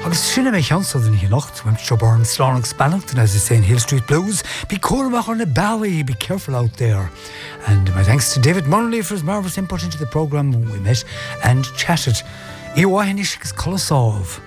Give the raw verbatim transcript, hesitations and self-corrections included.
Agus sinna mé cheansa in hí nacht, when Shelburne Slánach Spanacht, and as they say in Hill Street Blues, be Cormac on the Bowie, be careful out there. And my thanks to David Munnelly for his marvellous input into the programme when we met and chatted. Iwahinish is Colosov.